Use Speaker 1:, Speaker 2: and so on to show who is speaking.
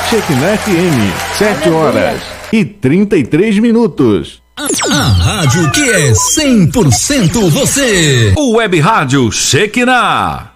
Speaker 1: Shekinah FM, 7h33.
Speaker 2: A rádio que é 100% você.
Speaker 3: O Web Rádio Shekinah.